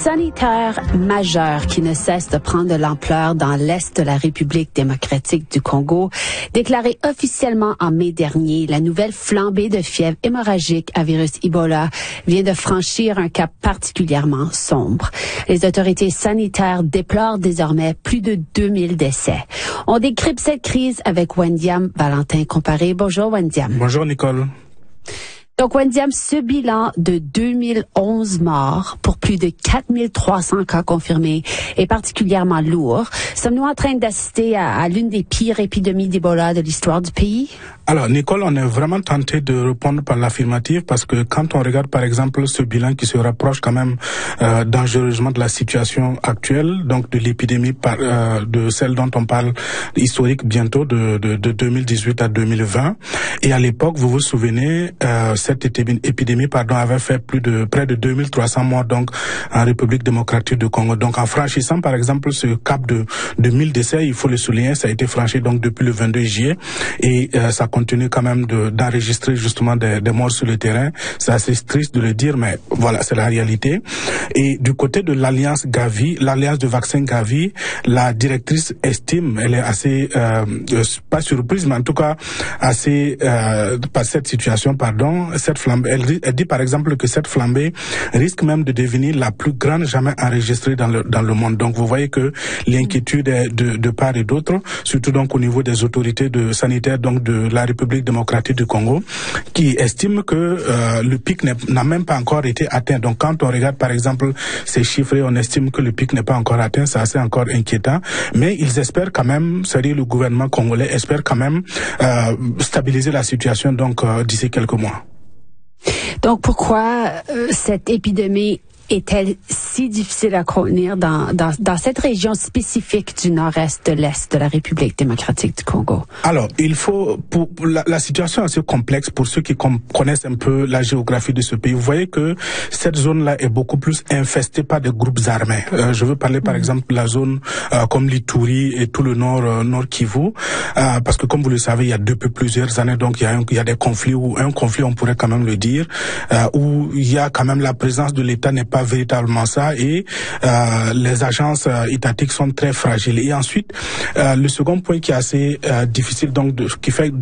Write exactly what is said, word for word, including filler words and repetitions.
Sanitaire majeur qui ne cesse de prendre de l'ampleur dans l'Est de la République démocratique du Congo. Déclarée officiellement en mai dernier, la nouvelle flambée de fièvre hémorragique à virus Ebola vient de franchir un cap particulièrement sombre. Les autorités sanitaires déplorent désormais plus de deux mille décès. On décrypte cette crise avec Wendiam Valentin Comparé. Bonjour Wendiam. Bonjour Nicole. Donc, Wendiam, ce bilan de deux mille onze morts pour plus de quatre mille trois cents cas confirmés est particulièrement lourd. Sommes-nous en train d'assister à, à l'une des pires épidémies d'Ebola de l'histoire du pays? Alors, Nicole, on est vraiment tenté de répondre par l'affirmative parce que quand on regarde, par exemple, ce bilan qui se rapproche quand même euh, dangereusement de la situation actuelle, donc de l'épidémie par, euh, de celle dont on parle historique bientôt de, de, de deux mille dix-huit à deux mille vingt. Et à l'époque, vous vous souvenez, euh, cette épidémie, pardon, avait fait plus de près de deux mille trois cents morts donc en République démocratique du Congo. Donc, en franchissant, par exemple, ce cap de, de mille décès, il faut le souligner, ça a été franchi donc depuis le vingt-deux juillet et euh, ça continue quand même de, d'enregistrer justement des, des morts sur le terrain. C'est assez triste de le dire, mais voilà, c'est la réalité. Et du côté de l'Alliance Gavi, l'Alliance de vaccins Gavi, la directrice estime, elle est assez, euh, pas surprise, mais en tout cas assez, euh, par cette situation, pardon, cette flambée, elle, elle dit par exemple que cette flambée risque même de devenir la plus grande jamais enregistrée dans le, dans le monde. Donc vous voyez que l'inquiétude est de, de part et d'autre, surtout donc au niveau des autorités de sanitaires donc de la République démocratique du Congo, qui estiment que euh, le pic n'a même pas encore été atteint. Donc quand on regarde par exemple ces chiffres, on estime que le pic n'est pas encore atteint, c'est assez encore inquiétant. Mais ils espèrent quand même, c'est-à-dire le gouvernement congolais espère quand même euh, stabiliser la situation donc euh, d'ici quelques mois. Donc pourquoi euh, cette épidémie est-elle si difficile à contenir dans, dans, dans cette région spécifique du nord-est de l'est de la République démocratique du Congo? Alors, il faut, pour, pour la, la situation est assez complexe pour ceux qui com- connaissent un peu la géographie de ce pays. Vous voyez que cette zone-là est beaucoup plus infestée par des groupes armés. Euh, je veux parler par mmh. exemple de la zone euh, comme l'Ituri et tout le nord, euh, nord Kivu, euh, parce que comme vous le savez, il y a depuis plusieurs années, donc il y a, un, il y a des conflits, ou un conflit, on pourrait quand même le dire, euh, où il y a quand même la présence de l'État n'est pas véritablement ça et euh, les agences euh, étatiques sont très fragiles. Et ensuite, euh, le second point qui est assez euh, difficile, donc de, qui fait